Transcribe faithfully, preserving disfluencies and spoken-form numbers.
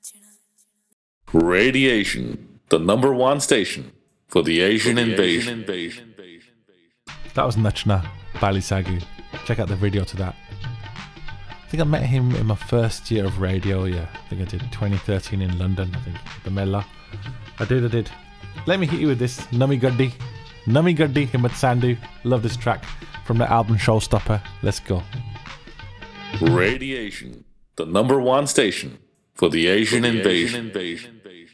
Radiation, the number one station for the Asian invasion. That was Nachna Balisagu. Check out the video to that. I think I met him in my first year of radio. Yeah, I think I did twenty thirteen in London. I think the Mela. I did, I did. Let me hit you with this Nami Gaddi. Nami Gaddi Himmat Sandhu. Love this track from the album Showstopper. Let's go. Radiation, the number one station for the Asian, for the invasion. Asian invasion.